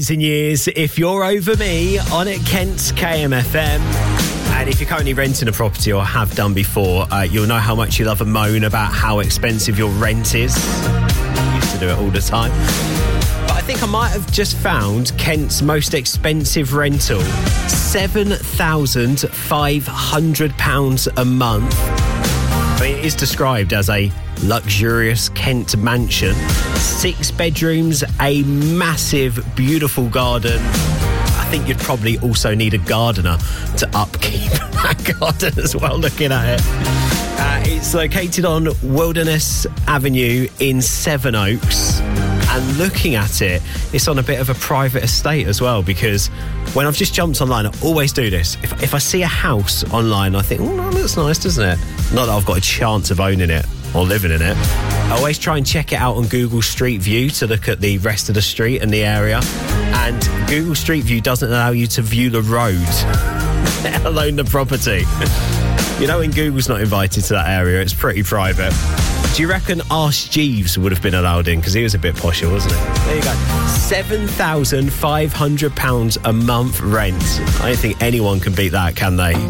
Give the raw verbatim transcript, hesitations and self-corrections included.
In years, if you're over me on at Kent's K M F M, and if you're currently renting a property or have done before, uh, you'll know how much you love a moan about how expensive your rent is. I used to do it all the time. But I think I might have just found Kent's most expensive rental, seven thousand five hundred pounds a month. I mean, it is described as a luxurious Kent mansion. Six bedrooms, a massive, beautiful garden. I think you'd probably also need a gardener to upkeep that garden as well, looking at it. Uh, it's located on Wilderness Avenue in Sevenoaks. And looking at it, it's on a bit of a private estate as well, because when I've just jumped online, I always do this. If, if I see a house online, I think, oh, that looks nice, doesn't it? Not that I've got a chance of owning it or living in it. I always try and check it out on Google Street View to look at the rest of the street and the area. And Google Street View doesn't allow you to view the road, let alone the property. You know, when Google's not invited to that area, it's pretty private. Do you reckon Arse Jeeves would have been allowed in? Because he was a bit posher, wasn't he? There you go. seven thousand five hundred pounds a month rent. I don't think anyone can beat that, can they?